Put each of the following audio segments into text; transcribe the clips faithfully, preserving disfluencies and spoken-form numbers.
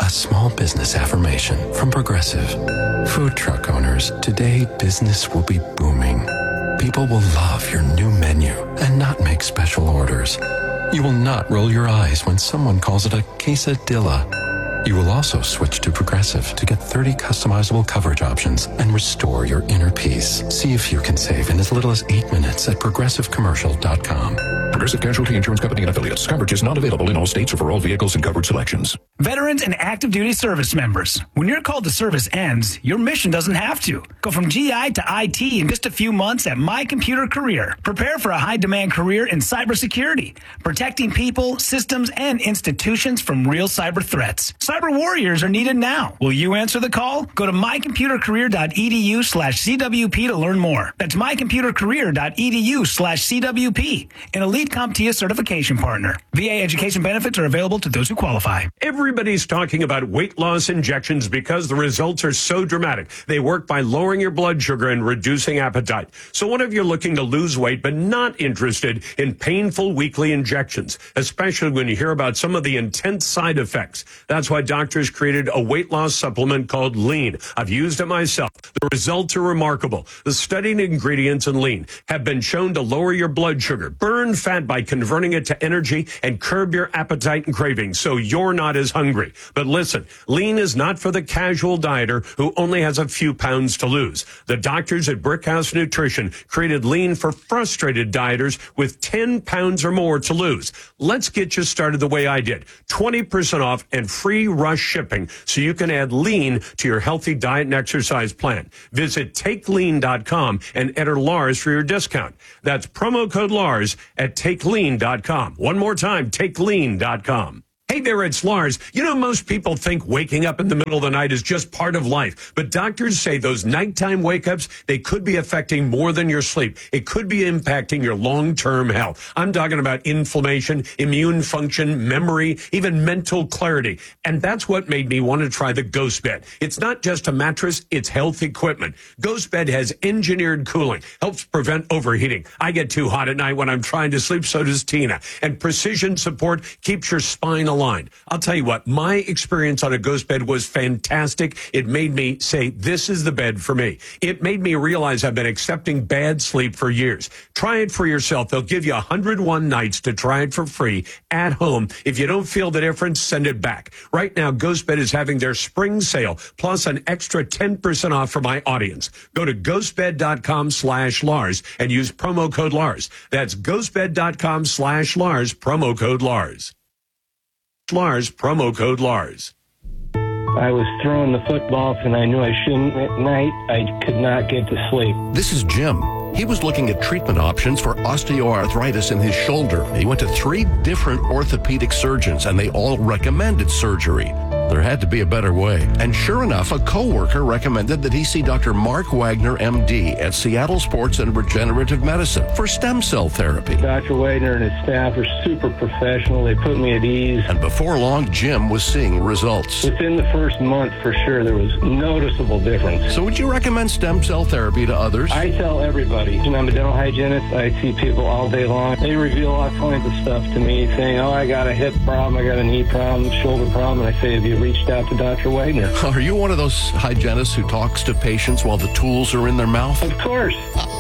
A small business affirmation from Progressive. Food truck owners, today business will be booming. People will love your new menu and not make special orders. You will not roll your eyes when someone calls it a quesadilla. You will also switch to Progressive to get thirty customizable coverage options and restore your inner peace. See if you can save in as little as eight minutes at progressive commercial dot com. Progressive Casualty Insurance Company and Affiliates. Coverage is not available in all states or for all vehicles and coverage selections. Veterans and active duty service members. When your call to service ends, your mission doesn't have to. Go from G I to I T in just a few months at My Computer Career. Prepare for a high-demand career in cybersecurity, protecting people, systems, and institutions from real cyber threats. Cyber warriors are needed now. Will you answer the call? Go to my computer career dot e d u slash c w p to learn more. That's my computer career dot e d u slash c w p. An elite CompTIA certification partner. V A education benefits are available to those who qualify. Everybody's talking about weight loss injections because the results are so dramatic. They work by lowering your blood sugar and reducing appetite. So what if you're looking to lose weight but not interested in painful weekly injections, especially when you hear about some of the intense side effects? That's why doctors created a weight loss supplement called Lean. I've used it myself. The results are remarkable. The studied ingredients in Lean have been shown to lower your blood sugar, burn fat by converting it to energy, and curb your appetite and cravings so you're not as hungry. But listen, Lean is not for the casual dieter who only has a few pounds to lose. The doctors at Brickhouse Nutrition created Lean for frustrated dieters with ten pounds or more to lose. Let's get you started the way I did. twenty percent off and free rush shipping so you can add Lean to your healthy diet and exercise plan. Visit take lean dot com and enter Lars for your discount. That's promo code Lars at take lean dot com. One more time, take lean dot com. Hey there, it's Lars. You know, most people think waking up in the middle of the night is just part of life. But doctors say those nighttime wake-ups, they could be affecting more than your sleep. It could be impacting your long-term health. I'm talking about inflammation, immune function, memory, even mental clarity. And that's what made me want to try the Ghost Bed. It's not just a mattress, it's health equipment. Ghost Bed has engineered cooling, helps prevent overheating. I get too hot at night when I'm trying to sleep, so does Tina. And precision support keeps your spine aligned. I'll tell you what, my experience on a Ghost Bed was fantastic. It made me say, this is the bed for me. It made me realize I've been accepting bad sleep for years. Try it for yourself. They'll give you one hundred one nights to try it for free at home. If you don't feel the difference, send it back. Right now, Ghost Bed is having their spring sale, plus an extra ten percent off for my audience. Go to ghostbed dot com slash Lars and use promo code Lars. That's ghostbed dot com slash Lars, promo code Lars. Lars, promo code Lars. I was throwing the footballs and I knew I shouldn't at night. I could not get to sleep. This is Jim. He was looking at treatment options for osteoarthritis in his shoulder. He went to three different orthopedic surgeons and they all recommended surgery. There had to be a better way. And sure enough, a coworker recommended that he see Doctor Mark Wagner, M D, at Seattle Sports and Regenerative Medicine for stem cell therapy. Doctor Wagner and his staff are super professional. They put me at ease. And before long, Jim was seeing results. Within the first month, for sure, there was noticeable difference. So would you recommend stem cell therapy to others? I tell everybody. And I'm a dental hygienist. I see people all day long. They reveal all kinds of stuff to me, saying, oh, I got a hip problem, I got a knee problem, shoulder problem. And I say, have you reached out to Doctor Wagner? Are you one of those hygienists who talks to patients while the tools are in their mouth? Of course.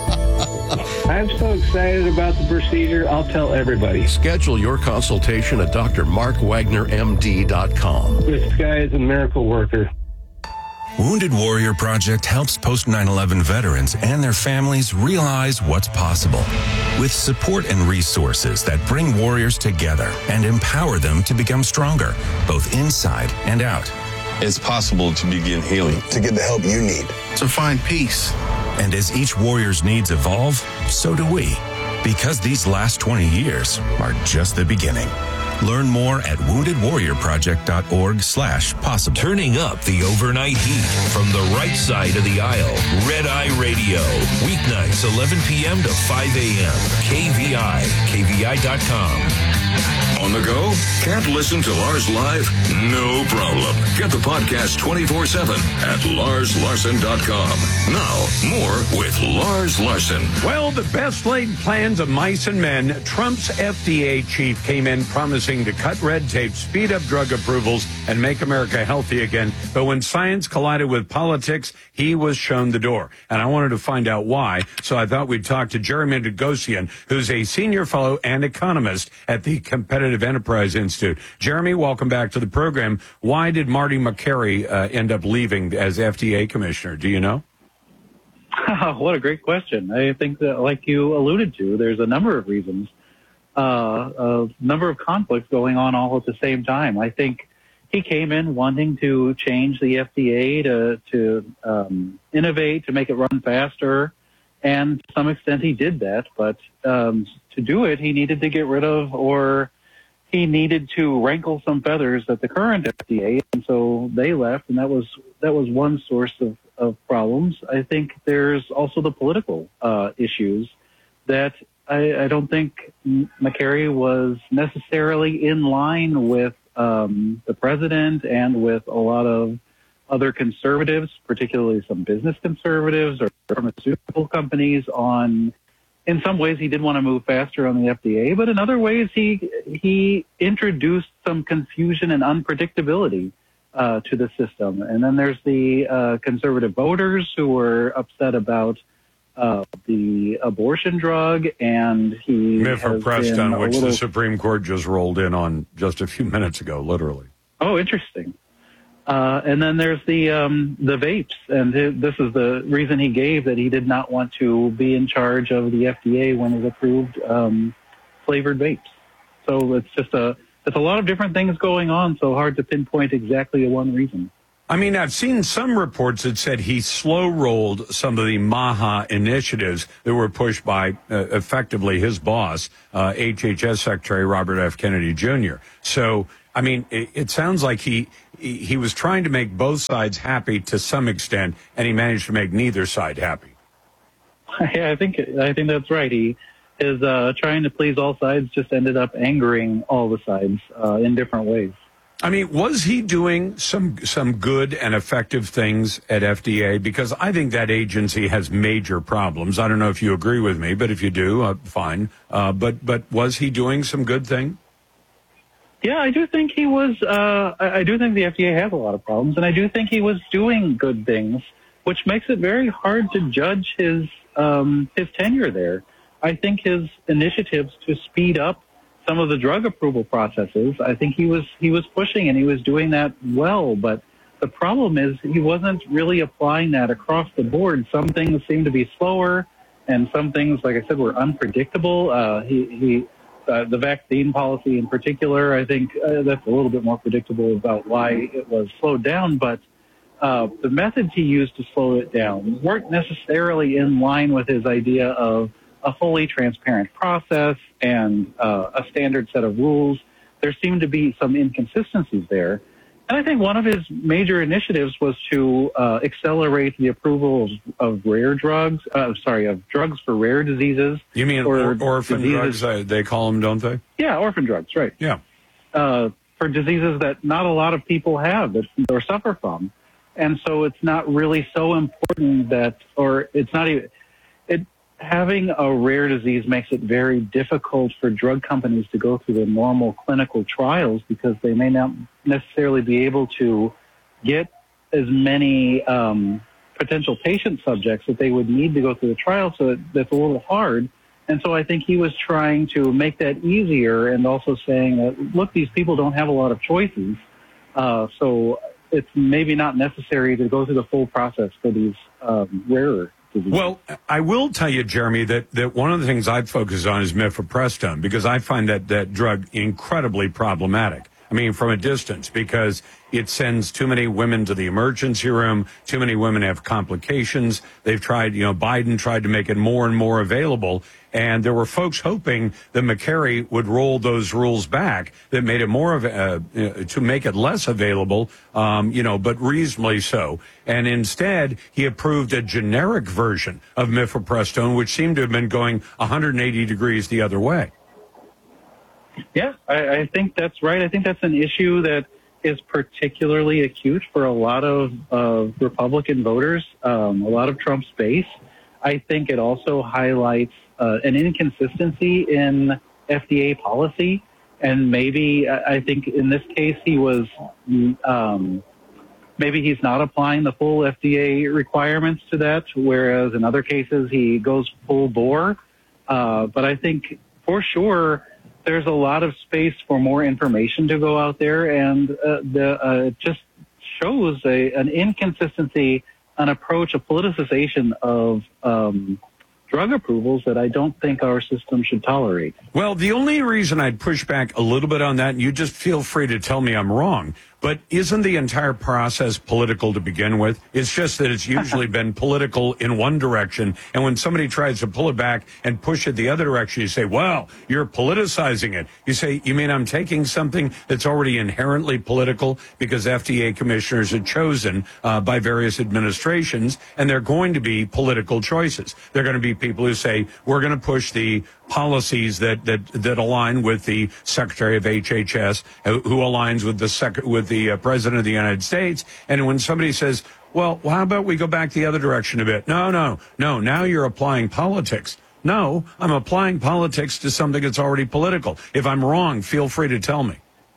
I'm so excited about the procedure, I'll tell everybody. Schedule your consultation at D R Mark Wagner M D dot com. This guy is a miracle worker. Wounded Warrior Project helps post nine eleven veterans and their families realize what's possible with support and resources that bring warriors together and empower them to become stronger, both inside and out. It's possible to begin healing, to get the help you need, to find peace. And as each warrior's needs evolve, so do we, because these last twenty years are just the beginning. Learn more at wounded warrior project dot org slash possible. Turning up the overnight heat from the right side of the aisle. Red Eye Radio. Weeknights eleven p.m. to five a.m. K V I. K V I dot com. On the go? Can't listen to Lars live? No problem. Get the podcast twenty-four seven at lars larson dot com. Now, more with Lars Larson. Well, the best laid plans of mice and men. Trump's F D A chief came in promising to cut red tape, speed up drug approvals, and make America healthy again. But when science collided with politics, he was shown the door. And I wanted to find out why. So I thought we'd talk to Jeremy Degosian, who's a senior fellow and economist at the Competitive Enterprise Institute. Jeremy, welcome back to the program. Why did Marty Makary uh, end up leaving as F D A commissioner? Do you know? What a great question. I think that, like you alluded to, there's a number of reasons, uh, a number of conflicts going on all at the same time. I think he came in wanting to change the F D A to, to um, innovate, to make it run faster, and to some extent he did that. But um, to do it, he needed to get rid of, or he needed to rankle some feathers at the current F D A, and so they left, and that was that was one source of, of problems. I think there's also the political uh, issues that I, I don't think Makary was necessarily in line with um, the president and with a lot of other conservatives, particularly some business conservatives or pharmaceutical companies on. In some ways, he did want to move faster on the F D A, but in other ways, he he introduced some confusion and unpredictability uh, to the system. And then there's the uh, conservative voters who were upset about uh, the abortion drug, and he Mifepristone, which little... the Supreme Court just rolled in on just a few minutes ago, literally. Oh, interesting. Uh, and then there's the um, the vapes, and th- this is the reason he gave that he did not want to be in charge of the F D A when it approved um, flavored vapes. So it's just a it's a lot of different things going on. So hard to pinpoint exactly one reason. I mean, I've seen some reports that said he slow-rolled some of the MAHA initiatives that were pushed by, uh, effectively, his boss, uh, H H S Secretary Robert F. Kennedy Junior So, I mean, it, it sounds like he, he he was trying to make both sides happy to some extent, and he managed to make neither side happy. Yeah, I think I think that's right. He is uh, trying to please all sides, just ended up angering all the sides uh, in different ways. I mean, was he doing some some good and effective things at F D A? Because I think that agency has major problems. I don't know if you agree with me, but if you do, uh, fine. Uh, but but was he doing some good thing? Yeah, I do think he was. Uh, I, I do think the F D A has a lot of problems, and I do think he was doing good things, which makes it very hard to judge his um, his tenure there. I think his initiatives to speed up some of the drug approval processes, I think he was he was pushing and he was doing that well. But the problem is he wasn't really applying that across the board. Some things seemed to be slower, and some things, like I said, were unpredictable. Uh, he, he uh, the vaccine policy in particular, I think uh, that's a little bit more predictable about why it was slowed down. But uh, the methods he used to slow it down weren't necessarily in line with his idea of a fully transparent process and uh, a standard set of rules. There seemed to be some inconsistencies there. And I think one of his major initiatives was to uh, accelerate the approval of, of rare drugs, uh, sorry, of drugs for rare diseases. You mean or, or, orphan diseases. drugs, uh, they call them, don't they? Yeah, orphan drugs, right. Yeah. Uh, for diseases that not a lot of people have that, or suffer from. And so it's not really so important that, or it's not even, it, having a rare disease makes it very difficult for drug companies to go through the normal clinical trials because they may not necessarily be able to get as many um, potential patient subjects that they would need to go through the trial. So it, that's a little hard. And so I think he was trying to make that easier and also saying that, look, these people don't have a lot of choices. Uh, so it's maybe not necessary to go through the full process for these um, rarer. Well, I will tell you, Jeremy, that, that one of the things I focus on is mifepristone because I find that, that drug incredibly problematic. I mean, from a distance, because it sends too many women to the emergency room. Too many women have complications. They've tried, you know, Biden tried to make it more and more available. And there were folks hoping that Makary would roll those rules back that made it more of uh, to make it less available, um, you know, but reasonably so. And instead, he approved a generic version of mifepristone, which seemed to have been going one hundred eighty degrees the other way. Yeah, I, I think that's right. I think that's an issue that is particularly acute for a lot of, of Republican voters, um, a lot of Trump's base. I think it also highlights uh, an inconsistency in F D A policy. And maybe, I think in this case, he was, um, maybe he's not applying the full F D A requirements to that, whereas in other cases he goes full bore. Uh, but I think for sure there's a lot of space for more information to go out there, and uh, the, uh, it just shows a, an inconsistency, an approach, a politicization of um, drug approvals that I don't think our system should tolerate. Well, the only reason I'd push back a little bit on that, and you just feel free to tell me I'm wrong, but isn't the entire process political to begin with? It's just that it's usually been political in one direction, and when somebody tries to pull it back and push it the other direction, you say, well, you're politicizing it. You say, you mean I'm taking something that's already inherently political because F D A commissioners are chosen uh, by various administrations, and they're going to be political choices. They're going to be people who say, we're going to push the policies that, that, that align with the Secretary of H H S, who aligns with the sec- with the uh, President of the United States. And when somebody says, well, well, how about we go back the other direction a bit? No, no, no. Now you're applying politics. No, I'm applying politics to something that's already political. If I'm wrong, feel free to tell me.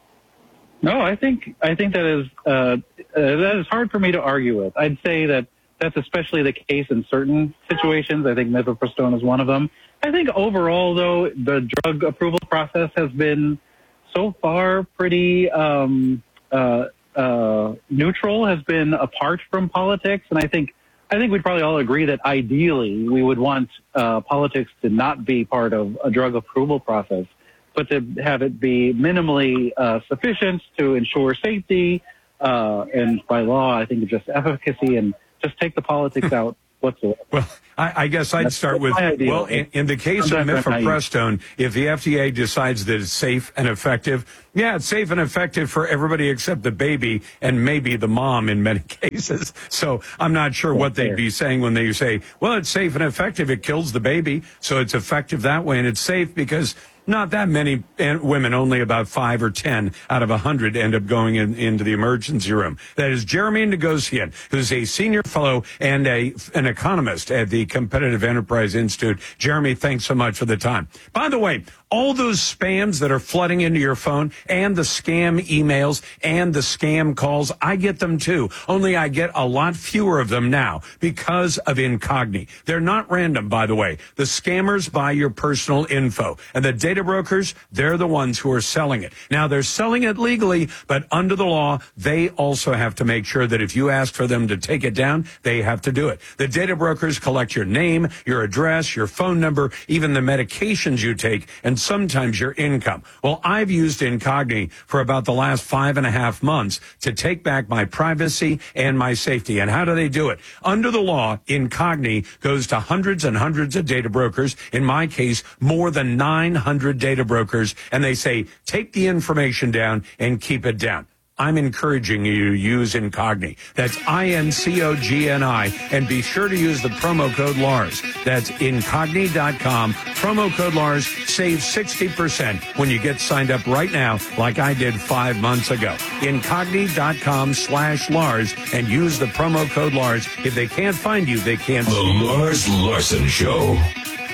No, I think I think that is uh, uh, that is hard for me to argue with. I'd say that that's especially the case in certain situations. I think mifepristone is one of them. I think overall, though, the drug approval process has been so far pretty um, uh, uh, neutral, has been apart from politics, and I think I think we'd probably all agree that ideally we would want uh, politics to not be part of a drug approval process, but to have it be minimally uh, sufficient to ensure safety, uh, and by law, I think just efficacy, and just take the politics out whatsoever. Well, I, I guess I'd That's start with, well, in, in the case of mifepristone, if the F D A decides that it's safe and effective, yeah, it's safe and effective for everybody except the baby and maybe the mom in many cases. So I'm not sure what they'd be saying when they say, well, it's safe and effective. It kills the baby, so it's effective that way, and it's safe because not that many women, only about five or ten out of a hundred end up going in, into the emergency room. That is Jeremy Negocian, who's a senior fellow and a, an economist at the Competitive Enterprise Institute. Jeremy, thanks so much for the time. By the way, all those spams that are flooding into your phone and the scam emails and the scam calls, I get them too. Only I get a lot fewer of them now because of Incogni. They're not random, by the way. The scammers buy your personal info, and the data brokers, they're the ones who are selling it. Now, they're selling it legally, but under the law, they also have to make sure that if you ask for them to take it down, they have to do it. The data brokers collect your name, your address, your phone number, even the medications you take, and sometimes your income. Well, I've used Incogni for about the last five and a half months to take back my privacy and my safety. And how do they do it? Under the law, Incogni goes to hundreds and hundreds of data brokers. In my case, more than nine hundred data brokers, and they say, take the information down and keep it down. I'm encouraging you to use Incogni. That's I N C O G N I, and be sure to use the promo code Lars. That's Incogni dot com. Promo code Lars. Save sixty percent when you get signed up right now, like I did five months ago. Incogni dot com slash Lars, and use the promo code Lars. If they can't find you, they can't The see you. Lars Larson Show.